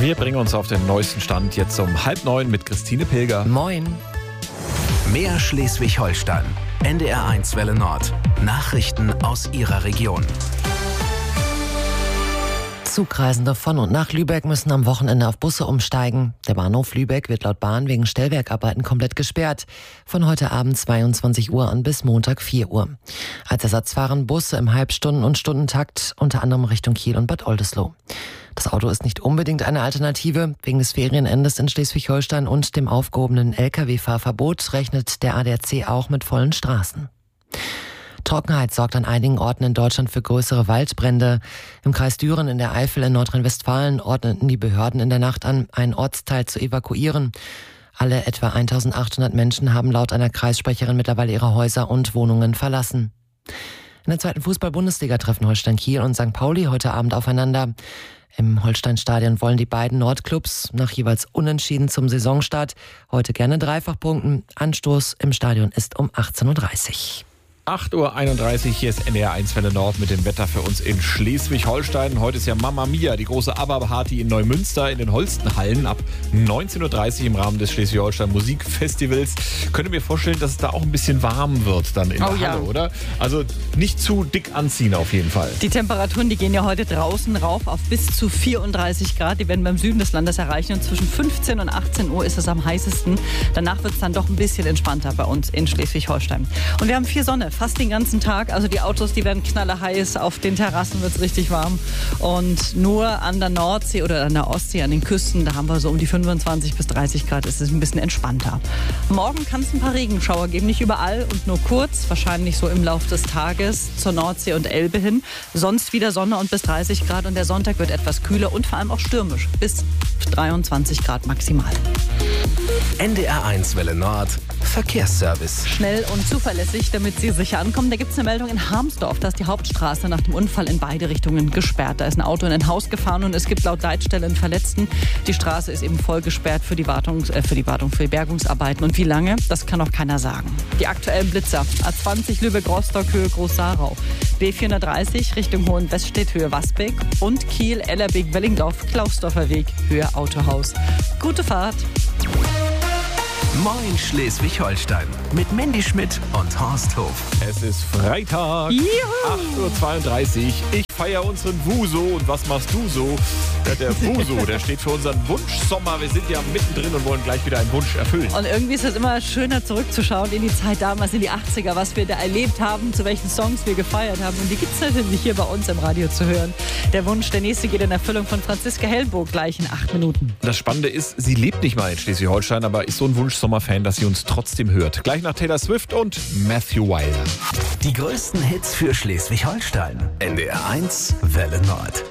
Wir bringen uns auf den neuesten Stand jetzt um 8:30 mit Christine Pilger. Moin. Mehr Schleswig-Holstein. NDR1 Welle Nord. Nachrichten aus Ihrer Region. Zugreisende von und nach Lübeck müssen am Wochenende auf Busse umsteigen. Der Bahnhof Lübeck wird laut Bahn wegen Stellwerkarbeiten komplett gesperrt. Von heute Abend 22 Uhr an bis Montag 4 Uhr. Als Ersatz fahren Busse im Halbstunden- und Stundentakt, unter anderem Richtung Kiel und Bad Oldesloe. Das Auto ist nicht unbedingt eine Alternative. Wegen des Ferienendes in Schleswig-Holstein und dem aufgehobenen Lkw-Fahrverbot rechnet der ADAC auch mit vollen Straßen. Trockenheit sorgt an einigen Orten in Deutschland für größere Waldbrände. Im Kreis Düren in der Eifel in Nordrhein-Westfalen ordneten die Behörden in der Nacht an, einen Ortsteil zu evakuieren. Alle etwa 1800 Menschen haben laut einer Kreissprecherin mittlerweile ihre Häuser und Wohnungen verlassen. In der zweiten Fußball-Bundesliga treffen Holstein Kiel und St. Pauli heute Abend aufeinander. Im Holstein-Stadion wollen die beiden Nordclubs nach jeweils Unentschieden zum Saisonstart heute gerne dreifach punkten. Anstoß im Stadion ist um 18:30 Uhr. 8:31 Uhr, hier ist NDR1 Welle Nord mit dem Wetter für uns in Schleswig-Holstein. Heute ist ja Mamma Mia, die große ABBA-Party in Neumünster in den Holstenhallen ab 19:30 Uhr im Rahmen des Schleswig-Holstein Musikfestivals. Könnt ihr mir vorstellen, dass es da auch ein bisschen warm wird dann in der Halle, oder? Also nicht zu dick anziehen auf jeden Fall. Die Temperaturen, die gehen ja heute draußen rauf auf bis zu 34 Grad. Die werden beim Süden des Landes erreichen und zwischen 15 und 18 Uhr ist es am heißesten. Danach wird es dann doch ein bisschen entspannter bei uns in Schleswig-Holstein. Und wir haben viel Sonne. Fast den ganzen Tag. Also die Autos, die werden knallerheiß. Auf den Terrassen wird es richtig warm. Und nur an der Nordsee oder an der Ostsee, an den Küsten, da haben wir so um die 25 bis 30 Grad. Es ist ein bisschen entspannter. Morgen kann es ein paar Regenschauer geben. Nicht überall und nur kurz. Wahrscheinlich so im Laufe des Tages zur Nordsee und Elbe hin. Sonst wieder Sonne und bis 30 Grad. Und der Sonntag wird etwas kühler und vor allem auch stürmisch. Bis 23 Grad maximal. NDR1 Welle Nord. Verkehrsservice. Schnell und zuverlässig, damit Sie sicher ankommen. Da gibt es eine Meldung in Harmsdorf. Da ist die Hauptstraße nach dem Unfall in beide Richtungen gesperrt. Da ist ein Auto in ein Haus gefahren und es gibt laut Leitstelle einen Verletzten. Die Straße ist eben voll gesperrt für die Bergungsarbeiten. Und wie lange? Das kann auch keiner sagen. Die aktuellen Blitzer. A20 Lübeck-Rostock, Höhe Groß-Sarau. B430 Richtung Hohenweststedt, Höhe Wasbeck. Und Kiel, Ellerbeek-Wellingdorf, Klausdorfer Weg, Höhe Autohaus. Gute Fahrt. Moin Schleswig-Holstein mit Mandy Schmidt und Horst Hof. Es ist Freitag, 8:32 Uhr. Ich feiere unseren Wuso. Und was machst du so? Der Wuso, der steht für unseren Wunschsommer. Wir sind ja mittendrin und wollen gleich wieder einen Wunsch erfüllen. Und irgendwie ist es immer schöner zurückzuschauen in die Zeit damals, in die 80er, was wir da erlebt haben, zu welchen Songs wir gefeiert haben. Und die gibt es natürlich hier bei uns im Radio zu hören. Der Wunsch, der nächste geht in Erfüllung von Franziska Hellburg gleich in 8 Minuten. Das Spannende ist, sie lebt nicht mal in Schleswig-Holstein, aber ist so ein Wunschsommerfan, dass sie uns trotzdem hört. Gleich nach Taylor Swift und Matthew Wilder. Die größten Hits für Schleswig-Holstein. NDR1 Welle Nord.